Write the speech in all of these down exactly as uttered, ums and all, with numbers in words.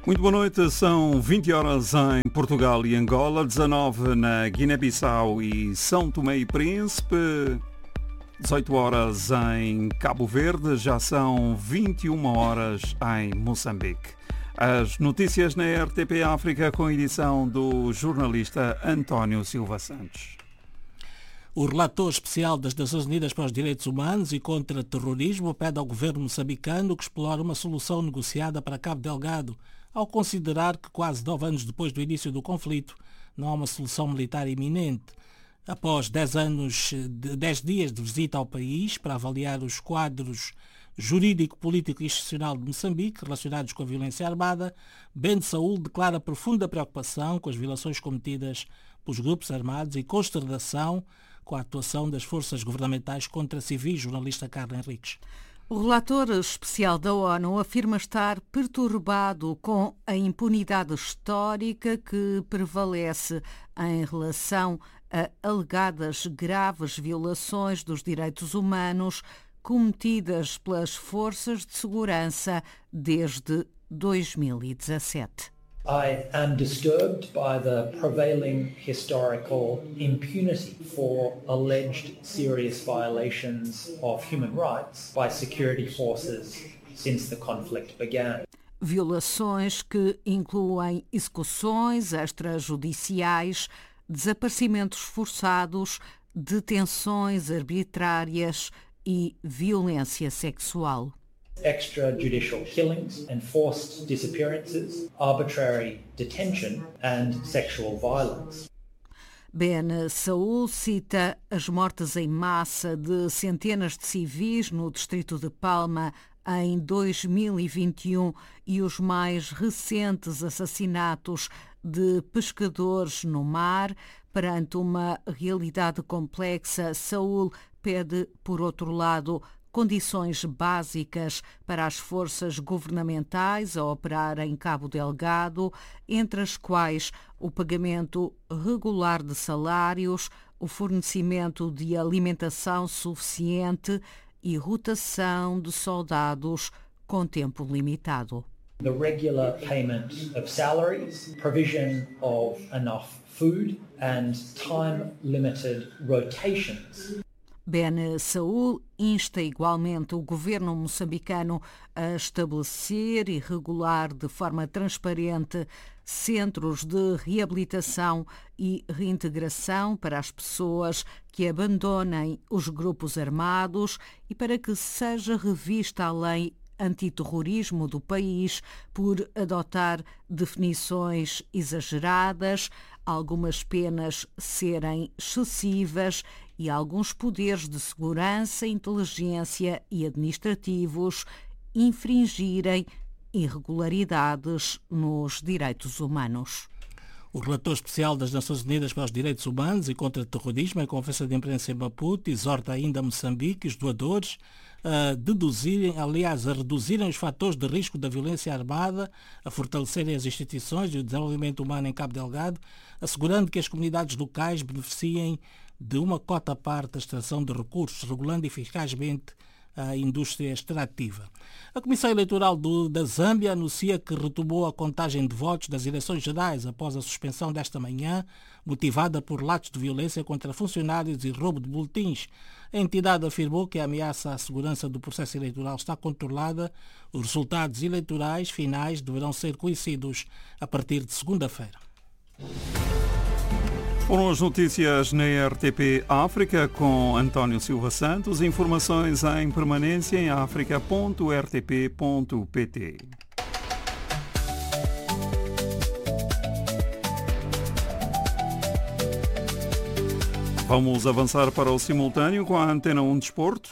Muito boa noite, são vinte horas em Portugal e Angola, dezanove na Guiné-Bissau e São Tomé e Príncipe, dezoito horas em Cabo Verde, já são vinte e uma horas em Moçambique. As notícias na R T P África com edição do jornalista António Silva Santos. O relator especial das Nações Unidas para os Direitos Humanos e contra o Terrorismo pede ao governo moçambicano que explore uma solução negociada para Cabo Delgado, ao considerar que quase nove anos depois do início do conflito não há uma solução militar iminente. Após dez anos, dez dias de visita ao país para avaliar os quadros jurídico, político e institucional de Moçambique relacionados com a violência armada, Ben Saúl declara profunda preocupação com as violações cometidas pelos grupos armados e consternação com a atuação das forças governamentais contra civis. Jornalista Carla Henriques. O relator especial da ONU afirma estar perturbado com a impunidade histórica que prevalece em relação a alegadas graves violações dos direitos humanos cometidas pelas forças de segurança desde dois mil e dezassete. I am disturbed by the prevailing historical impunity for alleged serious violations of human rights by security forces since the conflict began. Violações que incluem execuções extrajudiciais, desaparecimentos forçados, detenções arbitrárias e violência sexual. Extrajudicial killings, enforced disappearances, arbitrary detention and sexual violence. Ben Saúl cita as mortes em massa de centenas de civis no distrito de Palma em dois mil e vinte e um e os mais recentes assassinatos de pescadores no mar. Perante uma realidade complexa, Saúl pede, por outro lado, condições básicas para as forças governamentais a operar em Cabo Delgado, entre as quais o pagamento regular de salários, o fornecimento de alimentação suficiente e rotação de soldados com tempo limitado. The regular payment of salaries, provision of enough food and time-limited rotations. Ben Saúl insta igualmente o governo moçambicano a estabelecer e regular de forma transparente centros de reabilitação e reintegração para as pessoas que abandonem os grupos armados e para que seja revista a lei antiterrorismo do país por adotar definições exageradas, algumas penas serem excessivas e alguns poderes de segurança, inteligência e administrativos infringirem irregularidades nos direitos humanos. O relator especial das Nações Unidas para os Direitos Humanos e contra o Terrorismo, em conferência de imprensa em Maputo, exorta ainda Moçambique e os doadores a deduzirem, aliás, a reduzirem os fatores de risco da violência armada, a fortalecerem as instituições e o desenvolvimento humano em Cabo Delgado, assegurando que as comunidades locais beneficiem de uma cota à parte da extração de recursos, regulando eficazmente a indústria extrativa. A Comissão Eleitoral do, da Zâmbia anuncia que retomou a contagem de votos das eleições gerais após a suspensão desta manhã, motivada por relatos de violência contra funcionários e roubo de boletins. A entidade afirmou que a ameaça à segurança do processo eleitoral está controlada. Os resultados eleitorais finais deverão ser conhecidos a partir de segunda-feira. Foram as notícias na R T P África com António Silva Santos. Informações em permanência em africa ponto r t p ponto p t. Vamos avançar para o simultâneo com a Antena um Desporto.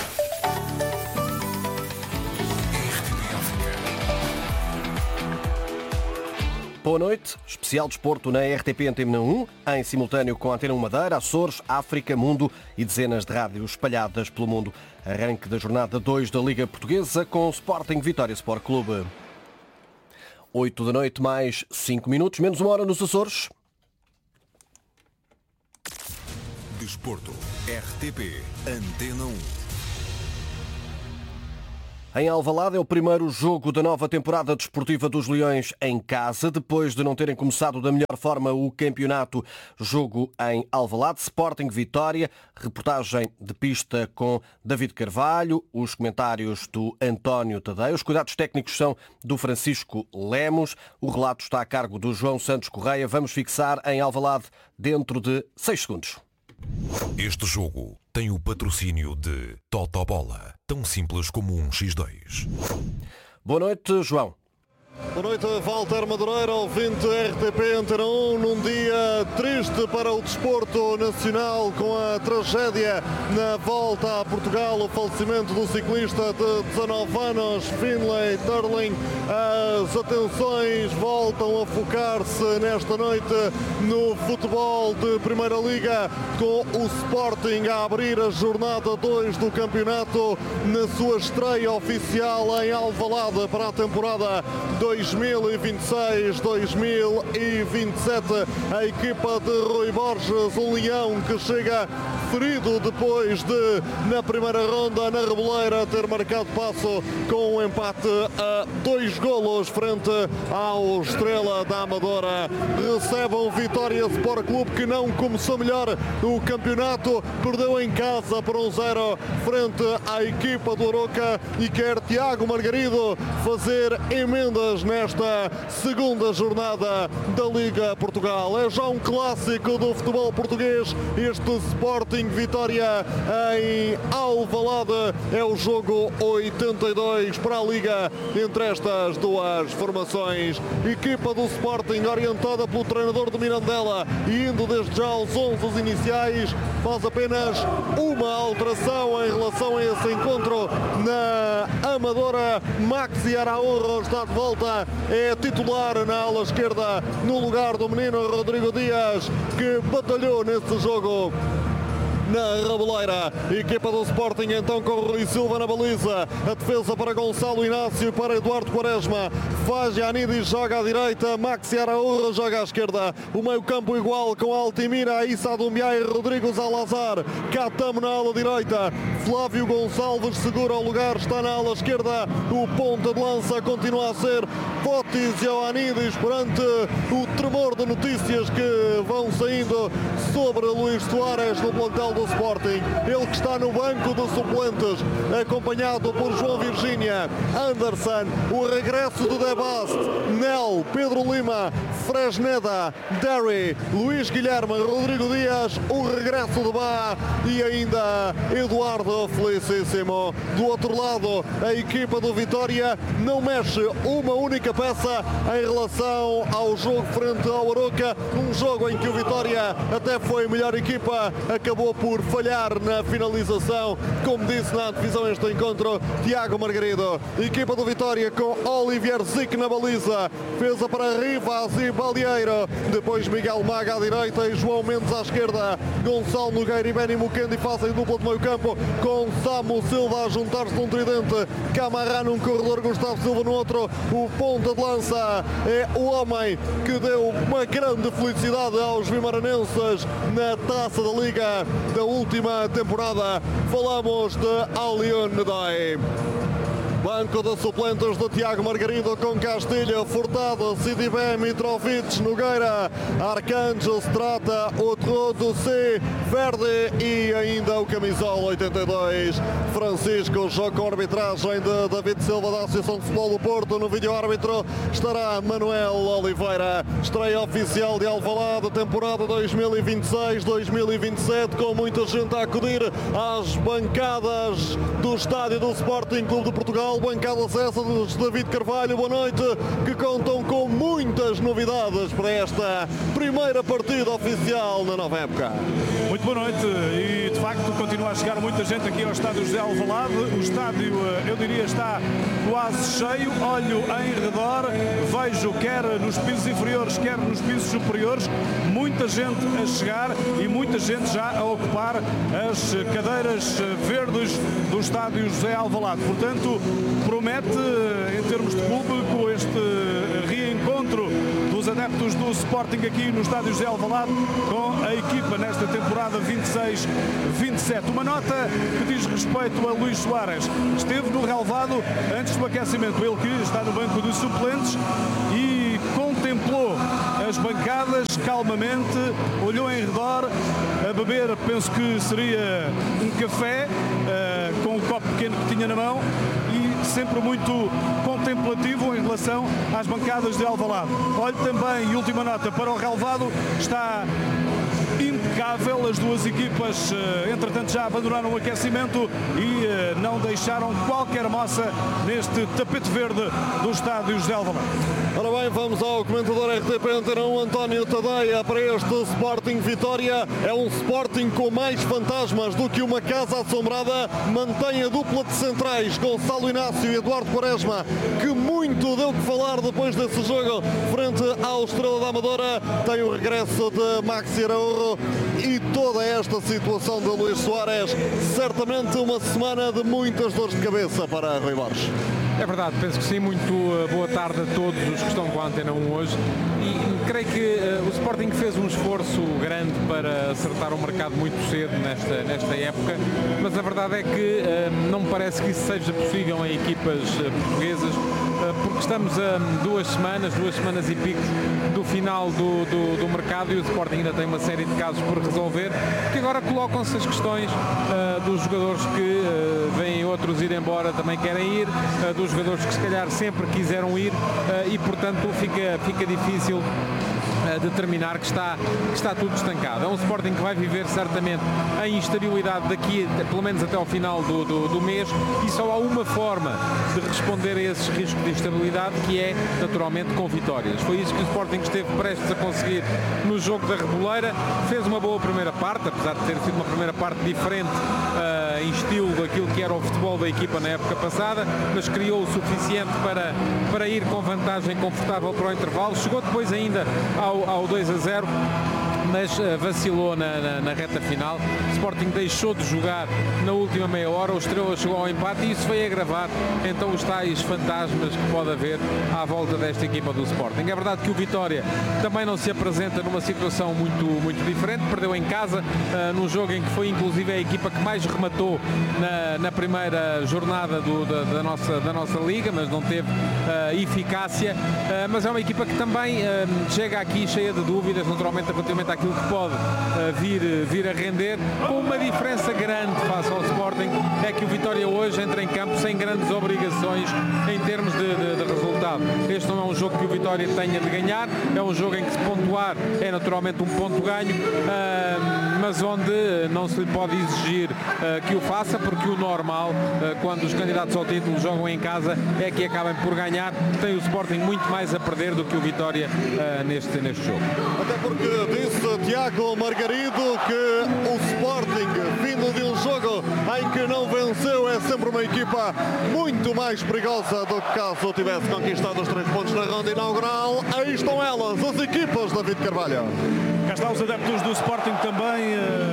Boa noite, especial desporto na R T P Antena um, em simultâneo com a Antena um Madeira, Açores, África, Mundo e dezenas de rádios espalhadas pelo mundo. Arranque da jornada dois da Liga Portuguesa com o Sporting Vitória Sport Clube. oito da noite mais cinco minutos, menos uma hora nos Açores. Desporto, R T P Antena um. Em Alvalade é o primeiro jogo da nova temporada desportiva dos Leões em casa, depois de não terem começado da melhor forma o campeonato. Jogo em Alvalade, Sporting Vitória, reportagem de pista com David Carvalho, os comentários do António Tadeu, os cuidados técnicos são do Francisco Lemos, o relato está a cargo do João Santos Correia. Vamos fixar em Alvalade dentro de seis segundos. Este jogo tem o patrocínio de Totobola, tão simples como um xis dois. Boa noite, João. Boa noite, Walter Madureira, ouvinte R T P Antena um, num dia triste para o desporto nacional, com a tragédia na volta a Portugal, o falecimento do ciclista de dezanove anos, Finlay Turling. As atenções voltam a focar-se nesta noite no futebol de Primeira Liga, com o Sporting a abrir a jornada dois do campeonato na sua estreia oficial em Alvalade para a temporada dois mil e vinte e seis dois mil e vinte e sete. A equipa de Rui Borges, um leão que chega ferido depois de, na primeira ronda, na Reboleira, ter marcado passo com um empate a dois golos frente ao Estrela da Amadora. Recebe um Vitória Sport Clube que não começou melhor o campeonato, perdeu em casa por um zero frente à equipa do Aroca e quer Tiago Margarido fazer emendas nesta segunda jornada da Liga Portugal. É já um clássico do futebol português, este Sporting Vitória em Alvalade. É o jogo oitenta e dois para a Liga entre estas duas formações. Equipa do Sporting orientada pelo treinador do Mirandela e indo desde já aos onze iniciais, faz apenas uma alteração em relação a esse encontro na Amadora. Maxi Araújo está de volta, é titular na ala esquerda no lugar do menino Rodrigo Dias, que batalhou neste jogo na Reboleira. Equipa do Sporting então com Rui Silva na baliza, a defesa para Gonçalo Inácio, para Eduardo Quaresma, Fagianidis joga à direita, Maxi Araújo joga à esquerda, o meio campo igual com Altimira, Issa Dumbiá e Rodrigo Zalazar. Catamo na ala direita, Flávio Gonçalves segura o lugar, está na ala esquerda, o ponta de lança continua a ser Fotis Ioannidis, perante o tremor de notícias que vão saindo sobre Luís Soares no plantel do Sporting. Ele que está no banco de suplentes, acompanhado por João Virgínia, Anderson, o regresso do Debast, Nel, Pedro Lima, Fresneda, Derry, Luís Guilherme, Rodrigo Dias, o regresso de Bá e ainda Eduardo Felicíssimo. Do outro lado, a equipa do Vitória não mexe uma única peça em relação ao jogo frente ao Aroca, um jogo em que o Vitória até foi melhor equipa, acabou por falhar na finalização, como disse na divisão este encontro Tiago Margarido. Equipa do Vitória com Olivier Zic na baliza, defesa para Rivas e Balieiro, depois Miguel Maga à direita e João Mendes à esquerda. Gonçalo Nogueira e Benny Mukendi fazem dupla de meio campo, com Samu Silva a juntar-se num tridente, Camará num corredor, Gustavo Silva no outro. O ponta de lança é o homem que deu uma grande felicidade aos vimaranenses na Taça da Liga da última temporada. Falamos de Alion Nedai. Banco de suplentes de Tiago Margarido com Castilho, Furtado, Sidibé, Mitrovic, Nogueira, Arcanjo, Strata, Outro, C, Verde e ainda o camisola oitenta e dois, Francisco. Jogo com arbitragem de David Silva da Associação de Futebol do Porto. No vídeo árbitro estará Manuel Oliveira. Estreia oficial de Alvalade, temporada dois mil e vinte e seis dois mil e vinte e sete, com muita gente a acudir às bancadas do estádio do Sporting Clube de Portugal. Bancadas essas de David Carvalho, boa noite, que contam com muitas novidades para esta primeira partida oficial na nova época. Muito boa noite e de facto continua a chegar muita gente aqui ao estádio José Alvalade. O estádio, eu diria, está quase cheio. Olho em redor, vejo quer nos pisos inferiores, quer nos pisos superiores, muita gente a chegar e muita gente já a ocupar as cadeiras verdes do estádio José Alvalade. Portanto, promete, em termos de público, este reencontro dos adeptos adeptos do Sporting aqui no estádio José Alvalade com a equipa nesta temporada vinte e seis vinte e sete. Uma nota que diz respeito a Luís Soares. Esteve no relvado antes do aquecimento. Ele que está no banco de suplentes e contemplou as bancadas calmamente, olhou em redor, a beber, penso que seria um café, uh, com o copo pequeno que tinha na mão, e sempre muito contemplativo em relação às bancadas de Alvalade. Olhe também, e última nota para o relvado, está impecável. As duas equipas, entretanto, já abandonaram o aquecimento e não deixaram qualquer moça neste tapete verde do estádio José Alvalade. Ora bem, vamos ao comentador R T P Antena um, António Tadeia, para este Sporting Vitória. É um Sporting com mais fantasmas do que uma casa assombrada. Mantém a dupla de centrais, Gonçalo Inácio e Eduardo Quaresma, que muito deu que falar depois desse jogo frente ao Estrela da Amadora. Tem o regresso de Maxi Araújo e toda esta situação de Luís Soares. Certamente uma semana de muitas dores de cabeça para Rui Borges. É verdade, penso que sim. Muito uh, boa tarde a todos os que estão com a Antena um hoje. E creio que uh, o Sporting fez um esforço grande para acertar o mercado muito cedo nesta, nesta época, mas a verdade é que uh, não me parece que isso seja possível em equipas uh, portuguesas, uh, porque estamos a duas semanas, duas semanas e pico do final do, do, do mercado, e o Sporting ainda tem uma série de casos por resolver, que agora colocam-se as questões uh, dos jogadores que uh, vêm outros ir embora, também querem ir, uh, dos jogadores que se calhar sempre quiseram ir, uh, e portanto fica, fica difícil determinar que está, que está tudo estancado. É um Sporting que vai viver certamente a instabilidade daqui, pelo menos até ao final do, do, do mês, e só há uma forma de responder a esses riscos de instabilidade, que é naturalmente com vitórias. Foi isso que o Sporting esteve prestes a conseguir no jogo da Reboleira. Fez uma boa primeira parte, apesar de ter sido uma primeira parte diferente uh, em estilo daquilo que era o futebol da equipa na época passada, mas criou o suficiente para, para ir com vantagem confortável para o intervalo. Chegou depois ainda ao ao dois a zero, mas uh, vacilou na, na, na reta final. O Sporting deixou de jogar na última meia hora, o Estrela chegou ao empate e isso foi agravar então os tais fantasmas que pode haver à volta desta equipa do Sporting. É verdade que o Vitória também não se apresenta numa situação muito, muito diferente, perdeu em casa, uh, num jogo em que foi inclusive a equipa que mais rematou na, na primeira jornada do, da, da, nossa, da nossa Liga, mas não teve uh, eficácia, uh, mas é uma equipa que também uh, chega aqui cheia de dúvidas, naturalmente relativamente àquilo que pode uh, vir, vir a render, com uma diferença grande face ao Sporting, é que o Vitória hoje entra em campo sem grandes obrigações em termos de, de, de resultado. Este não é um jogo que o Vitória tenha de ganhar, é um jogo em que se pontuar é naturalmente um ponto ganho, uh, mas onde não se lhe pode exigir uh, que o faça, porque o normal, uh, quando os candidatos ao título jogam em casa, é que acabem por ganhar. Tem o Sporting muito mais a perder do que o Vitória uh, neste, neste jogo. Até porque disse Tiago Margarido que o Sporting, vindo de um jogo em que não venceu, é sempre uma equipa muito mais perigosa do que caso tivesse conquistado os três pontos na ronda inaugural. Aí estão elas, as equipas da David Carvalho. Cá estão os adeptos do Sporting também,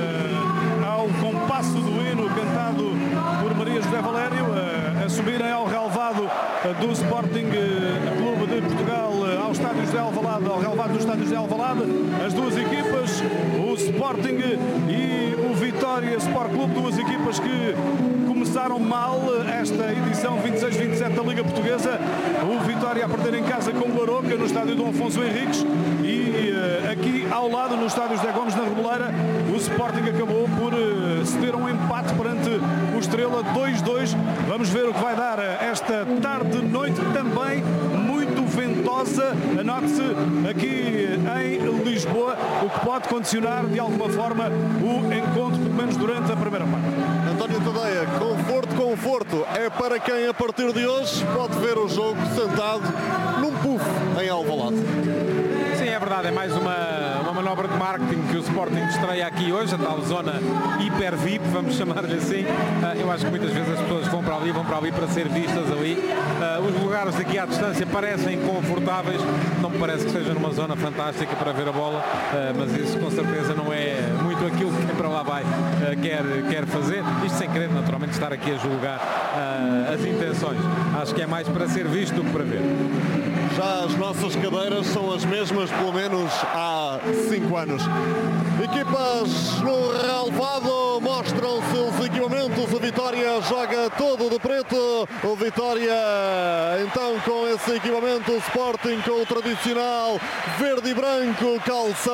uh, ao compasso do hino cantado por Maria José Valério, uh, a subirem ao relvado uh, do Sporting uh, Clube de Portugal, uh, ao estádio José Alvalade, ao relvado do estádio José Alvalade, as duas equipas, o Sporting e o Vitória Sport Clube, duas equipas que começaram mal esta edição vinte e seis vinte e sete da Liga Portuguesa. O Vitória a perder em casa com o Aroca no estádio Dom Afonso Henriques, e uh, aqui ao lado no estádio José Gomes na Reboleira o Sporting acabou por uh, ceder um empate perante o Estrela dois a dois. Vamos ver o que vai dar esta tarde noite também muito ventosa, anote-se, aqui em Lisboa, o que pode condicionar de alguma forma o encontro, pelo menos durante a primeira parte. António Tadeia, conforto, conforto é para quem a partir de hoje pode ver o jogo sentado num puff em Alvalade. Sim, é verdade, é mais uma, uma manobra de marketing que o Sporting estreia aqui hoje, a tal zona hiper V I P, vamos chamar-lhe assim. Uh, eu acho que muitas vezes as pessoas vão para ali, vão para ali para ser vistas ali. Uh, os lugares aqui à distância parecem confortáveis, não me parece que seja numa zona fantástica para ver a bola, uh, mas isso com certeza não é muito aquilo que quem para lá vai uh, quer, quer fazer. Isto sem querer, naturalmente, estar aqui a julgar uh, as intenções. Acho que é mais para ser visto do que para ver. Já as nossas cadeiras são as mesmas, pelo menos há cinco anos. Equipas no relevado mostram seus equipamentos. O Vitória joga todo de preto. O Vitória, então, com esse equipamento. O Sporting com o tradicional verde e branco calção.